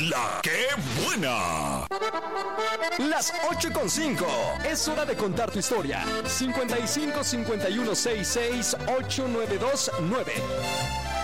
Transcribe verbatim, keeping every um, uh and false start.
La que buena. Las ocho con cinco. Es hora de contar tu historia. cincuenta y cinco, cincuenta y uno, sesenta y seis, ochenta y nueve veintinueve.